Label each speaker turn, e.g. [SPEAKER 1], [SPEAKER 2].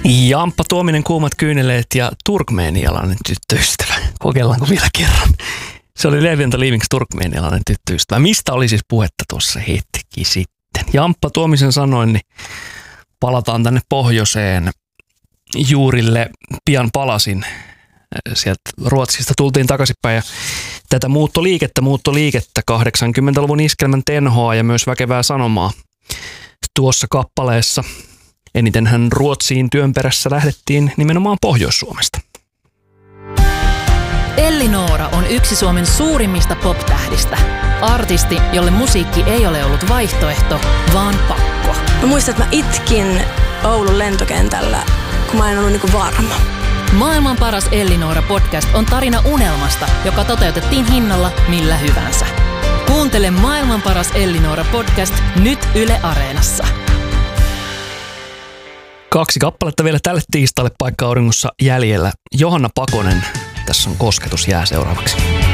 [SPEAKER 1] Jamppa Tuominen, Kuumat kyyneleet ja turkmeenialainen tyttöystävä. Kokeillaanko vielä kerran? Se oli Levi and the Leavings, turkmeenialainen tyttöystävä. Mistä oli siis puhetta tuossa hetki sitten? Jamppa Tuomisen sanoin, niin palataan tänne pohjoiseen juurille. Pian palasin. Sieltä Ruotsista tultiin takaisinpäin ja tätä muuttoliikettä 80-luvun iskelmän tenhoa ja myös väkevää sanomaa tuossa kappaleessa. Enitenhän Ruotsiin työn perässä lähdettiin nimenomaan Pohjois-Suomesta.
[SPEAKER 2] Elli-Noora on yksi Suomen suurimmista pop-tähdistä. Artisti, jolle musiikki ei ole ollut vaihtoehto, vaan pakko.
[SPEAKER 3] Mä muistan, että mä itkin Oulun lentokentällä, kun mä en ollut niinku varma.
[SPEAKER 2] Maailman paras Elli-Noora podcast on tarina unelmasta, joka toteutettiin hinnalla millä hyvänsä. Kuuntele Maailman paras Elli-Noora podcast nyt Yle Areenassa.
[SPEAKER 1] 2 kappaletta vielä tälle tiistaille Paikka auringossa jäljellä. Johanna Pakonen, tässä on Kosketus jää seuraavaksi.